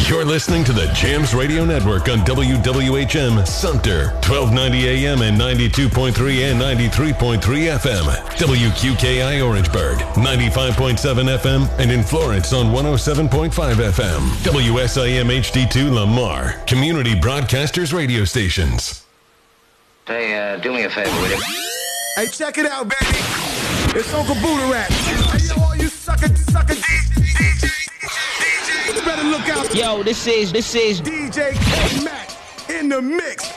You're listening to the Jams Radio Network on WWHM Sumter, 1290 AM and 92.3 and 93.3 FM. WQKI Orangeburg, 95.7 FM, and in Florence on 107.5 FM. WSIM HD2 Lamar, Community Broadcasters Radio Stations. Hey, do me a favor, will you? Hey, check it out, baby. It's Uncle Booterrat. Hey, yo, all you sucker DJ. You better look out. Yo, this is DJ K-Mac in the mix.